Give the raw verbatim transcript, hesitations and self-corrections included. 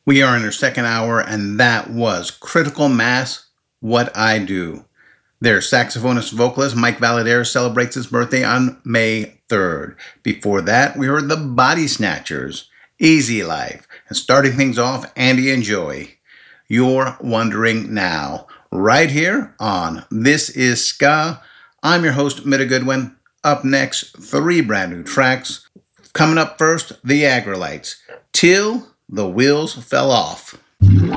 We are in our second hour, and that was Critical Mass, What I Do. Their saxophonist vocalist Mike Valadares celebrates his birthday on May third. Before that, we heard the Body Snatchers, Easy Life, and starting things off, Andy and Joey. You're Wondering Now, right here on This Is Ska. I'm your host, Mitta Goodwin. Up next, three brand new tracks. Coming up first, The Aggrolites, Till the Wheels Fell Off.